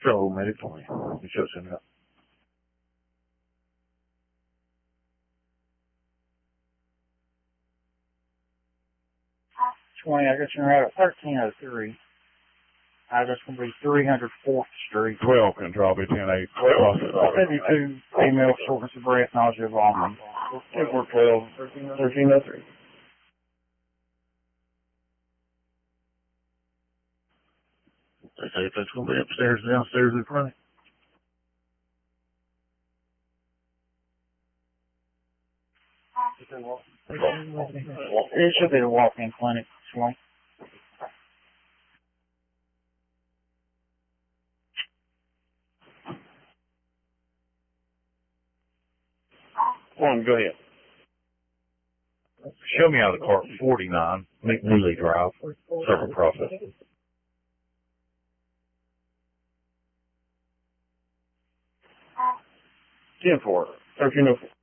So, medic 20. You should send it up. 20, I guess you're at 1303. That's going to be 304th Street. 12, control, be 10-8. 72 female, shortness of breath, nausea, vomiting. 10-4-12, 1303. They say if that's going to be upstairs, downstairs, in front. It should be the walk-in clinic. Swing. Go ahead. Show me out of the car, 49, McNeely Drive, Server Process. 10-4, 1304.